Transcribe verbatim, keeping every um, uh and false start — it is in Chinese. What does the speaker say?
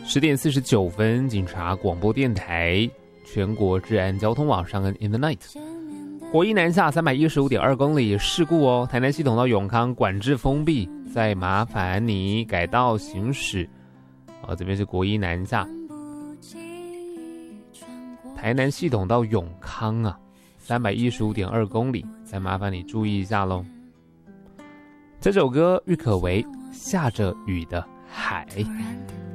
十点四十九分，警察广播电台全国治安交通网上跟 In the Night。国一南下三百一十五点二公里事故哦，台南系统到永康管制封闭，再麻烦你改道行驶。哦，这边是国一南下，台南系统到永康啊，三百一十五点二公里，再麻烦你注意一下咯。这首歌郁可唯《下着雨的海》。